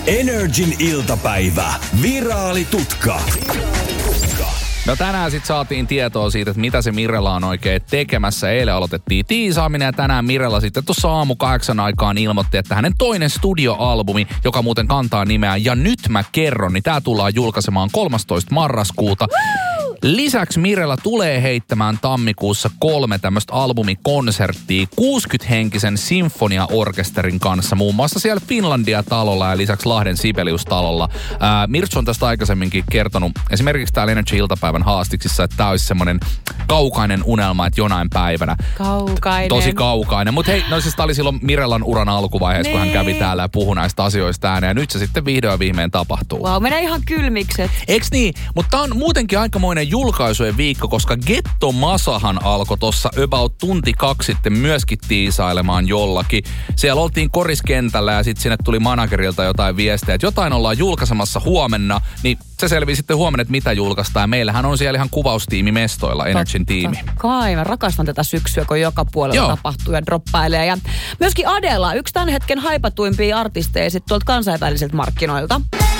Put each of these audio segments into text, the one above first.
Energin iltapäivä. Viraalitutka. No tänään sitten saatiin tietoa siitä, että mitä se Mirella on oikein tekemässä. Eilen aloitettiin tiisaaminen ja tänään Mirella sitten tuossa aamu 8 aikaan ilmoitti, että hänen toinen studioalbumi, joka muuten kantaa nimeä Ja nyt mä kerron, niin tää tullaan julkaisemaan 13. marraskuuta. Lisäksi Mirella tulee heittämään tammikuussa 3 tämmöistä albumikonserttia 60-henkisen sinfoniaorkesterin kanssa, muun muassa siellä Finlandia-talolla ja lisäksi Lahden Sibelius-talolla. Mirtsu on tästä aikaisemminkin kertonut esimerkiksi täällä Energy-iltapäivän haastiksissa, että tää olisi semmoinen kaukainen unelma, että jonain päivänä. Kaukainen. Tosi kaukainen. Mutta hei, no siis tää oli silloin Mirellan uran alkuvaiheessa, kun hän kävi täällä ja puhui näistä asioista ääneen. Ja nyt se sitten vihdoin viimein tapahtuu. Wow, menee ihan kylmikset. Eiks niin? Mutta tää on muutenkin aikamoinen julkaisujen viikko, koska Getto Masahan alkoi tossa about tunti 2 sitten myöskin tiisailemaan jollakin. Siellä oltiin koriskentällä ja sitten sinne tuli managerilta jotain viestejä, että jotain ollaan julkaisemassa huomenna, niin se selvii sitten huomenna, että mitä julkaistaan. Ja meillähän on siellä ihan kuvaustiimi mestoilla, Energyn tiimi. Kai, mä rakastan tätä syksyä, kun joka puolella tapahtuu ja droppailee. Ja myöskin Adela, yksi tämän hetken haipatuimpia artisteja sitten tuolta kansainvälisiltä markkinoilta.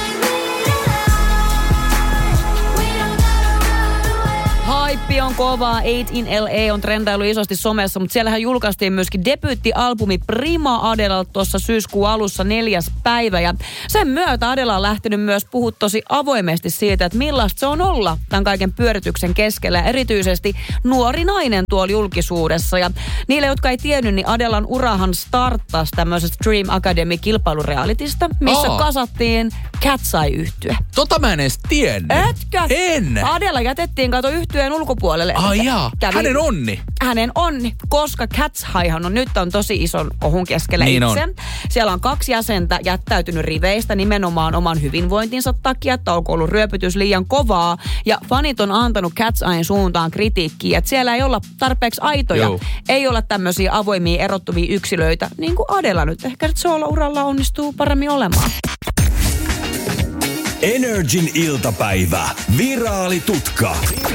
Haippi on kovaa. 8 in LA on trendailu isosti somessa, mutta siellähän julkaistiin myöskin debyyttialbumi Prima Adelalta tuossa syyskuun alussa 4. päivä. Ja sen myötä Adela on lähtenyt myös puhua tosi avoimesti siitä, että millaista se on olla tämän kaiken pyörityksen keskellä. Erityisesti nuori nainen tuolla julkisuudessa. Ja niille, jotka ei tiennyt, niin Adelan urahan starttasi tämmöisestä Dream Academy-kilpailurealitista, missä kasattiin Cat's Eye-yhtye. Tota mä en edes tiennyt. Etkö? En. Adela jätettiin yhtyeen ulkopuolelle. Ai jaa, hänen onni. Hänen onni, koska Cat's Eyehan on nyt tosi ison kohun keskellä niin itse. On. Siellä on 2 jäsentä jättäytynyt riveistä nimenomaan oman hyvinvointinsa takia, että onko ollut ryöpytys liian kovaa. Ja fanit on antanut Cat's Eyen suuntaan kritiikkiä, että siellä ei olla tarpeeksi aitoja. Joo. Ei olla tämmöisiä avoimia, erottuvia yksilöitä, niin kuin Adela nyt. Ehkä soolo-uralla onnistuu paremmin olemaan. Energin iltapäivä. Viraalitutka.